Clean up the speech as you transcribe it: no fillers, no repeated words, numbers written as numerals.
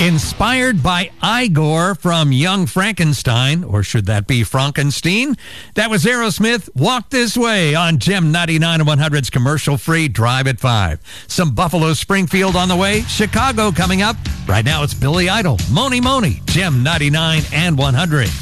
Inspired by Igor from Young Frankenstein, or should that be Frankenstein? That was Aerosmith, Walk This Way on Gem 99 and 100's commercial-free Drive at 5. Some Buffalo Springfield on the way, Chicago coming up. Right now it's Billy Idol, Moni Moni, Gem 99 and 100.